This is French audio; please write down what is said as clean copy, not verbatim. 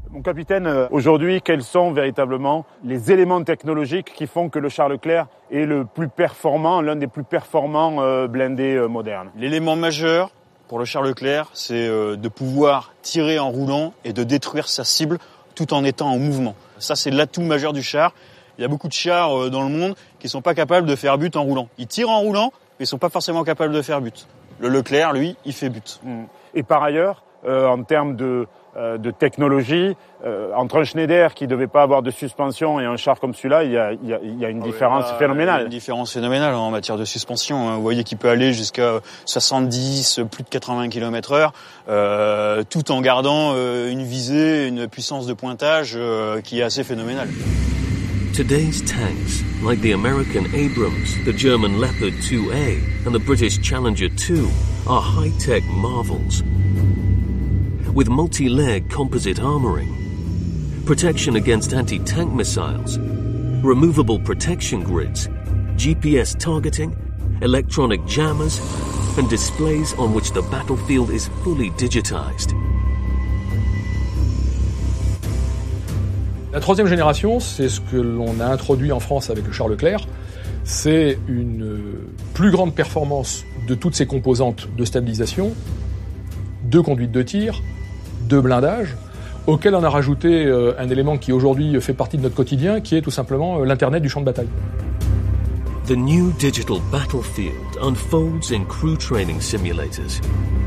Mon capitaine, aujourd'hui, quels sont véritablement les éléments technologiques qui font que le char Leclerc est le plus performant, l'un des plus performants blindés modernes? L'élément majeur pour le char Leclerc, c'est de pouvoir tirer en roulant et de détruire sa cible tout en étant en mouvement. Ça, c'est l'atout majeur du char. Il y a beaucoup de chars dans le monde qui sont pas capables de faire but en roulant. Ils tirent en roulant, mais ils sont pas forcément capables de faire but. Le Leclerc, lui, il fait but. Et par ailleurs, en termes de technologie, entre un Schneider qui devait pas avoir de suspension et un char comme celui-là, il y a une différence phénoménale. Il y a une différence phénoménale en matière de suspension. Vous voyez qu'il peut aller jusqu'à 70, plus de 80 km/h, tout en gardant une visée, une puissance de pointage qui est assez phénoménale. Today's tanks, like the American Abrams, the German Leopard 2A, and the British Challenger 2, are high-tech marvels. With multi-layered composite armoring, protection against anti-tank missiles, removable protection grids, GPS targeting, electronic jammers, and displays on which the battlefield is fully digitized. La troisième génération, c'est ce que l'on a introduit en France avec le char Leclerc. C'est une plus grande performance de toutes ces composantes de stabilisation, de conduite de tir, de blindage, auquel on a rajouté un élément qui aujourd'hui fait partie de notre quotidien, qui est tout simplement l'Internet du champ de bataille. The new digital battlefield unfolds in crew training simulators,